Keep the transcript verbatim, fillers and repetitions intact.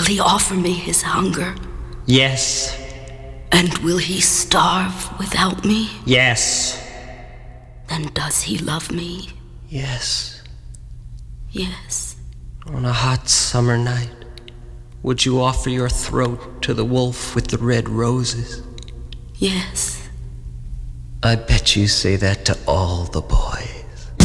he offer me his hunger? Yes. And will he starve without me? Yes. Then does he love me? Yes. Yes. On a hot summer night, would you offer your throat to the wolf with the red roses? Yes. I bet you say that to all the boys.